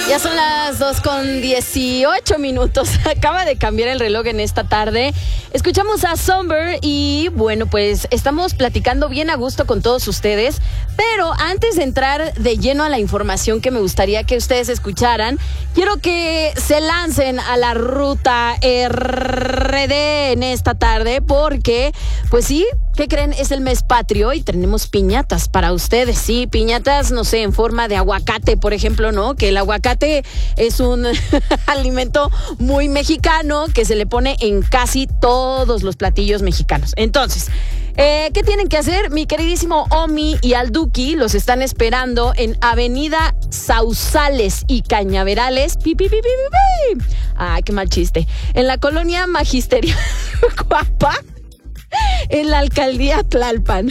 Ya son las 2:18. Acaba de cambiar el reloj en esta tarde. Escuchamos a Somber y bueno, pues estamos platicando bien a gusto con todos ustedes. Pero antes de entrar de lleno a la información que me gustaría que ustedes escucharan, quiero que se lancen a la ruta RD en esta tarde porque, pues sí, ¿qué creen? Es el mes patrio y tenemos piñatas para ustedes. Sí, piñatas, no sé, en forma de aguacate, por ejemplo, ¿no? Que el aguacate es un alimento muy mexicano que se le pone en casi todos los platillos mexicanos. Entonces, ¿qué tienen que hacer? Mi queridísimo Omi y Alduki los están esperando en Avenida Sausales y Cañaverales. Ay, qué mal chiste. En la colonia Magisterial Cuapa, en la alcaldía Tlalpan.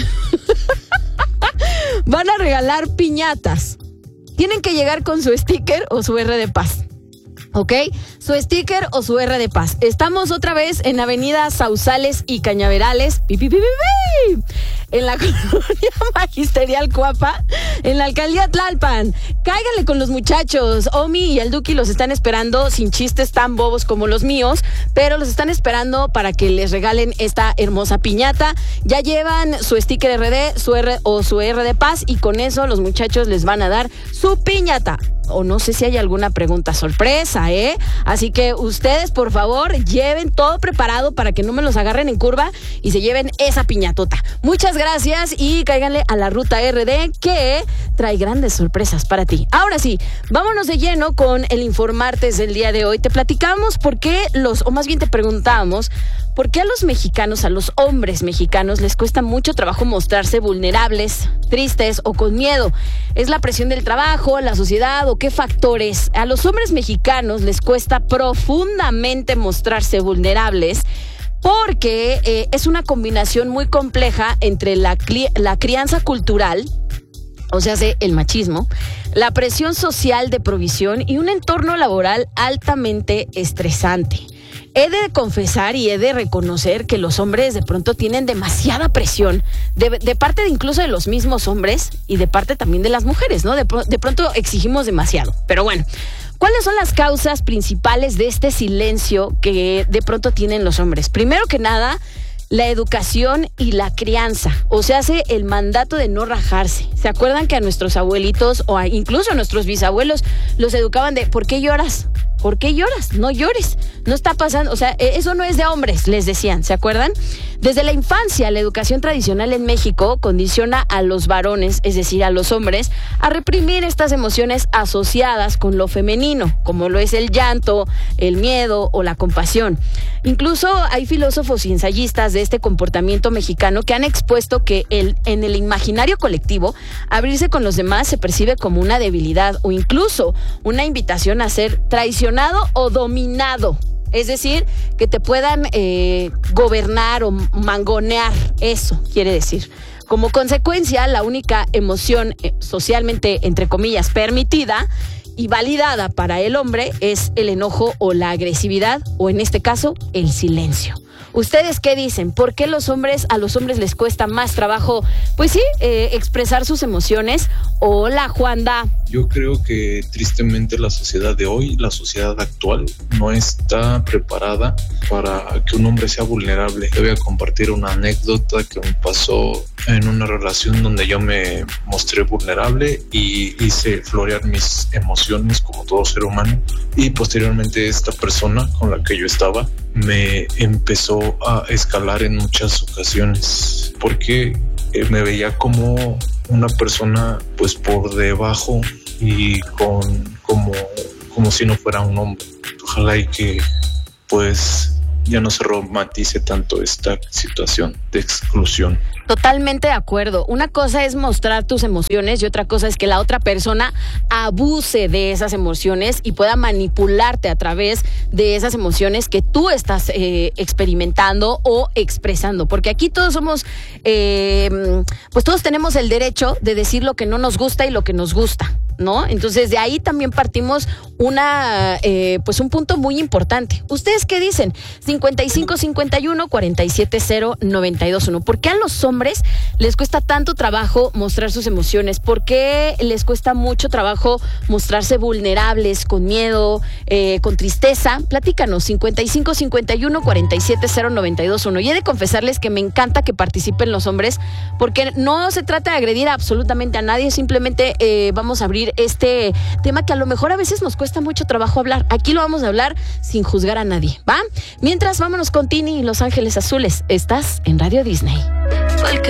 Van a regalar piñatas. Tienen que llegar con su sticker o su R de paz. ¿Ok? Su sticker o su R de paz. Estamos otra vez en Avenida Sausales y Cañaverales. En la colonia Magisterial Cuapa, en la alcaldía Tlalpan. Cáiganle con los muchachos. Omi y el Duki los están esperando, sin chistes tan bobos como los míos, pero los están esperando para que les regalen esta hermosa piñata. Ya llevan su sticker RD, su R o su R de paz, y con eso los muchachos les van a dar su piñata. O no sé si hay alguna pregunta sorpresa, ¿eh? Así que ustedes, por favor, lleven todo preparado para que no me los agarren en curva y se lleven esa piñatota. Muchas gracias y cáiganle a la ruta RD que trae grandes sorpresas para ti. Ahora sí, vámonos de lleno con el Informartes del día de hoy. Te platicamos por qué o más bien te preguntábamos, ¿por qué a los mexicanos, a los hombres mexicanos, les cuesta mucho trabajo mostrarse vulnerables, tristes o con miedo? ¿Es la presión del trabajo, la sociedad o qué factores? A los hombres mexicanos les cuesta profundamente mostrarse vulnerables porque es una combinación muy compleja entre la crianza cultural, o sea, el machismo, la presión social de provisión y un entorno laboral altamente estresante. He de confesar y he de reconocer que los hombres de pronto tienen demasiada presión de parte incluso de los mismos hombres y de parte también de las mujeres, ¿no? De pronto exigimos demasiado. Pero bueno, ¿cuáles son las causas principales de este silencio que de pronto tienen los hombres? Primero que nada, la educación y la crianza, o sea, hace el mandato de no rajarse. ¿Se acuerdan que a nuestros abuelitos o incluso a nuestros bisabuelos los educaban de ¿por qué lloras? ¿Por qué lloras? No llores, no está pasando, o sea, eso no es de hombres, les decían, ¿se acuerdan? Desde la infancia, la educación tradicional en México condiciona a los varones, es decir, a los hombres, a reprimir estas emociones asociadas con lo femenino, como lo es el llanto, el miedo o la compasión. Incluso hay filósofos y ensayistas de este comportamiento mexicano que han expuesto que en el imaginario colectivo, abrirse con los demás se percibe como una debilidad o incluso una invitación a ser traicionado o dominado. Es decir, que te puedan gobernar o mangonear, eso quiere decir. Como consecuencia, la única emoción socialmente, entre comillas, permitida y validada para el hombre es el enojo o la agresividad, o en este caso, el silencio. ¿Ustedes qué dicen? ¿Por qué a los hombres les cuesta más trabajo, pues sí, expresar sus emociones? Hola, Juanda. Yo creo que tristemente la sociedad de hoy, la sociedad actual, no está preparada para que un hombre sea vulnerable. Te voy a compartir una anécdota que me pasó en una relación donde yo me mostré vulnerable y hice florear mis emociones como todo ser humano. Y posteriormente esta persona con la que yo estaba me empezó a escalar en muchas ocasiones porque me veía como una persona pues por debajo y como si no fuera un hombre. Ojalá y que pues ya no se romantice tanto esta situación de exclusión. Totalmente de acuerdo. Una cosa es mostrar tus emociones y otra cosa es que la otra persona abuse de esas emociones y pueda manipularte a través de esas emociones que tú estás experimentando o expresando. Porque aquí todos somos, pues todos tenemos el derecho de decir lo que no nos gusta y lo que nos gusta. ¿no? Entonces de ahí también partimos pues un punto muy importante. ¿Ustedes qué dicen? 5551-470-921. ¿Por qué a los hombres les cuesta tanto trabajo mostrar sus emociones? ¿Por qué les cuesta mucho trabajo mostrarse vulnerables, con miedo, con tristeza? Platícanos, 5551-470-921. Y he de confesarles que me encanta que participen los hombres, porque no se trata de agredir a absolutamente a nadie, simplemente vamos a abrir este tema que a lo mejor a veces nos cuesta mucho trabajo hablar. Aquí lo vamos a hablar sin juzgar a nadie, ¿va? Mientras, vámonos con Tini y Los Ángeles Azules. Estás en Radio Disney.